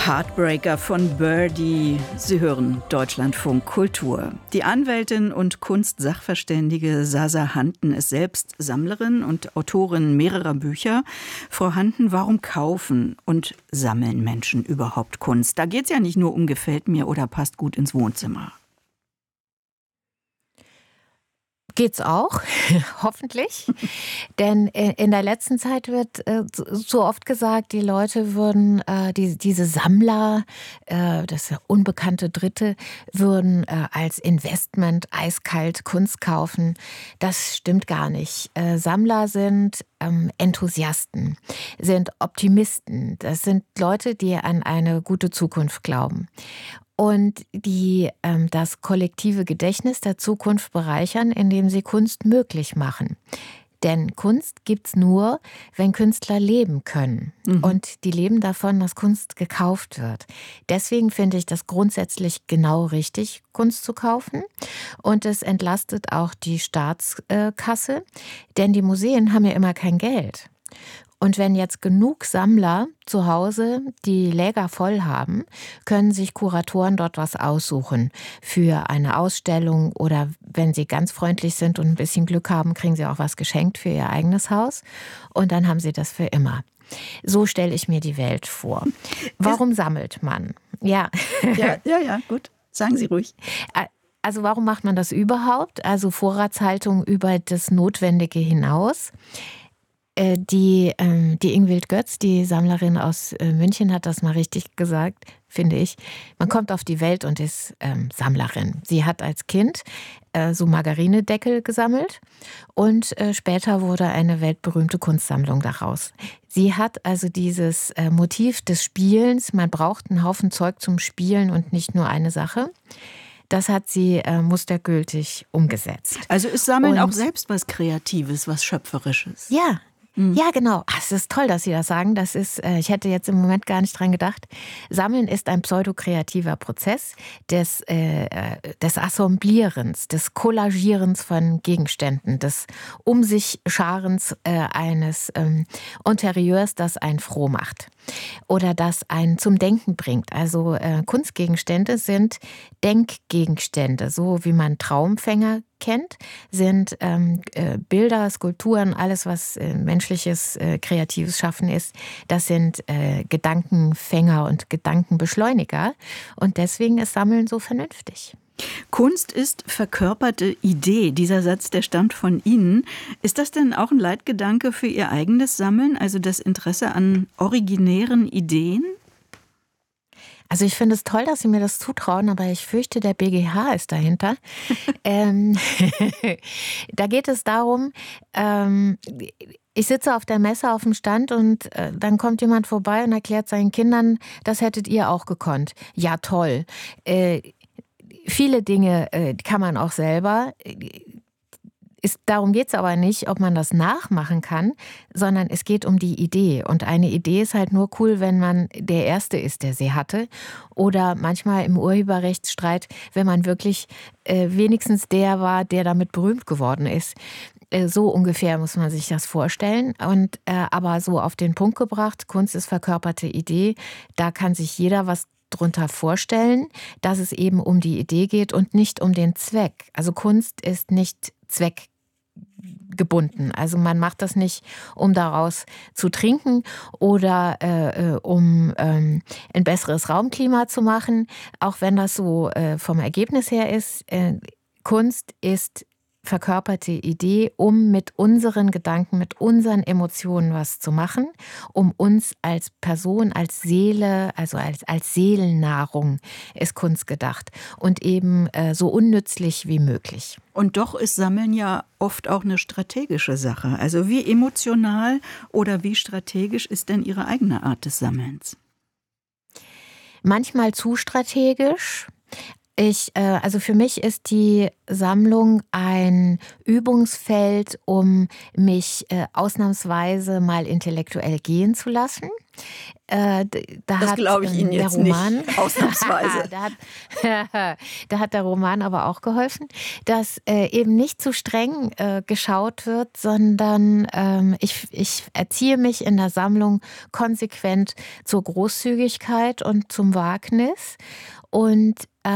Heartbreaker von Birdie. Sie hören Deutschlandfunk Kultur. Die Anwältin und Kunstsachverständige Sasa Hanten ist selbst Sammlerin und Autorin mehrerer Bücher. Frau Hanten, warum kaufen und sammeln Menschen überhaupt Kunst? Da geht es ja nicht nur um gefällt mir oder passt gut ins Wohnzimmer. Geht's auch, hoffentlich. Denn in der letzten Zeit wird so oft gesagt, die Leute würden, diese Sammler, das unbekannte Dritte, würden als Investment eiskalt Kunst kaufen. Das stimmt gar nicht. Sammler sind Enthusiasten, sind Optimisten. Das sind Leute, die an eine gute Zukunft glauben. Und die das kollektive Gedächtnis der Zukunft bereichern, indem sie Kunst möglich machen. Denn Kunst gibt's nur, wenn Künstler leben können. Und die leben davon, dass Kunst gekauft wird. Deswegen finde ich das grundsätzlich genau richtig, Kunst zu kaufen. Und es entlastet auch die Staatskasse, denn die Museen haben ja immer kein Geld. Und wenn jetzt genug Sammler zu Hause die Läger voll haben, können sich Kuratoren dort was aussuchen für eine Ausstellung oder wenn sie ganz freundlich sind und ein bisschen Glück haben, kriegen sie auch was geschenkt für ihr eigenes Haus und dann haben sie das für immer. So stelle ich mir die Welt vor. Warum sammelt man? Ja, gut. Sagen Sie ruhig. Also warum macht man das überhaupt? Also Vorratshaltung über das Notwendige hinaus. Die Ingvild Götz, die Sammlerin aus München, hat das mal richtig gesagt, finde ich. Man kommt auf die Welt und ist Sammlerin. Sie hat als Kind so Margarinedeckel gesammelt und später wurde eine weltberühmte Kunstsammlung daraus. Sie hat also dieses Motiv des Spielens, man braucht einen Haufen Zeug zum Spielen und nicht nur eine Sache. Das hat sie mustergültig umgesetzt. Also ist Sammeln auch selbst was Kreatives, was Schöpferisches? Ja. Ja, genau. Es ist toll, dass Sie das sagen. Das ist, ich hätte jetzt im Moment gar nicht dran gedacht. Sammeln ist ein pseudokreativer Prozess des Assemblierens, des Kollagierens von Gegenständen, des Scharens eines Interieurs, das einen froh macht oder das einen zum Denken bringt. Also Kunstgegenstände sind Denkgegenstände, so wie man Traumfänger kennt, sind Bilder, Skulpturen, alles was menschliches, kreatives Schaffen ist, das sind Gedankenfänger und Gedankenbeschleuniger und deswegen ist Sammeln so vernünftig. Kunst ist verkörperte Idee. Dieser Satz, der stammt von Ihnen. Ist das denn auch ein Leitgedanke für Ihr eigenes Sammeln, also das Interesse an originären Ideen? Also ich finde es toll, dass Sie mir das zutrauen, aber ich fürchte, der BGH ist dahinter. Da geht es darum, ich sitze auf der Messe auf dem Stand und dann kommt jemand vorbei und erklärt seinen Kindern, das hättet ihr auch gekonnt. Ja, toll. Viele Dinge kann man auch selber. Darum geht es aber nicht, ob man das nachmachen kann, sondern es geht um die Idee. Und eine Idee ist halt nur cool, wenn man der Erste ist, der sie hatte. Oder manchmal im Urheberrechtsstreit, wenn man wirklich wenigstens der war, der damit berühmt geworden ist. So ungefähr muss man sich das vorstellen. Und aber so auf den Punkt gebracht, Kunst ist verkörperte Idee, da kann sich jeder was drunter vorstellen, dass es eben um die Idee geht und nicht um den Zweck. Also Kunst ist nicht zweckgebunden. Also man macht das nicht, um daraus zu trinken oder um ein besseres Raumklima zu machen, auch wenn das so vom Ergebnis her ist. Kunst ist verkörperte Idee, um mit unseren Gedanken, mit unseren Emotionen was zu machen, um uns als Person, als Seele, also als Seelennahrung ist Kunst gedacht und eben so unnützlich wie möglich. Und doch ist Sammeln ja oft auch eine strategische Sache. Also wie emotional oder wie strategisch ist denn Ihre eigene Art des Sammelns? Manchmal zu strategisch. Also für mich ist die Sammlung ein Übungsfeld, um mich ausnahmsweise mal intellektuell gehen zu lassen. Das glaube ich Ihnen der jetzt Roman, nicht, ausnahmsweise. da hat der Roman aber auch geholfen, dass eben nicht zu streng geschaut wird, sondern ich erziehe mich in der Sammlung konsequent zur Großzügigkeit und zum Wagnis. Und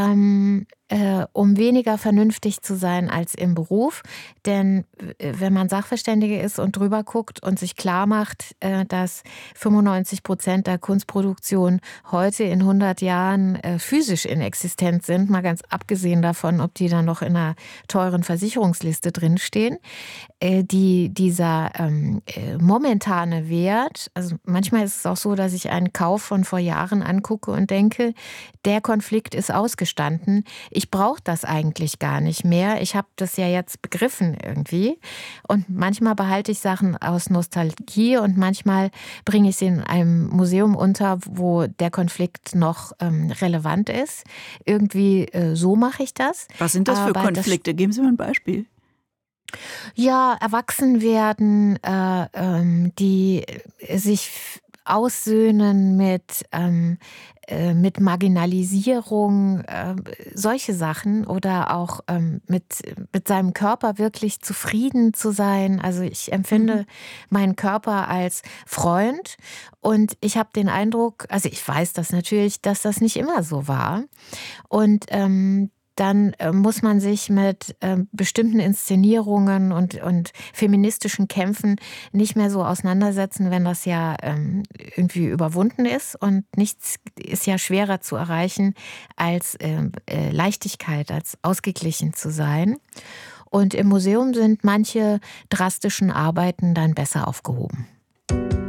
um weniger vernünftig zu sein als im Beruf. Denn wenn man Sachverständige ist und drüber guckt und sich klar macht, dass 95% der Kunstproduktion heute in 100 Jahren physisch inexistent sind, mal ganz abgesehen davon, ob die dann noch in einer teuren Versicherungsliste drinstehen, dieser momentane Wert, also manchmal ist es auch so, dass ich einen Kauf von vor Jahren angucke und denke, der Konflikt ist ausgestanden. Ich brauche das eigentlich gar nicht mehr. Ich habe das ja jetzt begriffen irgendwie. Und manchmal behalte ich Sachen aus Nostalgie und manchmal bringe ich sie in einem Museum unter, wo der Konflikt noch relevant ist. Irgendwie so mache ich das. Was sind das für Konflikte? Geben Sie mal ein Beispiel. Ja, Erwachsenwerden, die sich aussöhnen mit Marginalisierung, solche Sachen oder auch mit seinem Körper wirklich zufrieden zu sein. Also ich empfinde meinen Körper als Freund und ich habe den Eindruck, also ich weiß das natürlich, dass das nicht immer so war. Und dann muss man sich mit bestimmten Inszenierungen und feministischen Kämpfen nicht mehr so auseinandersetzen, wenn das ja irgendwie überwunden ist. Und nichts ist ja schwerer zu erreichen als Leichtigkeit, als ausgeglichen zu sein. Und im Museum sind manche drastischen Arbeiten dann besser aufgehoben.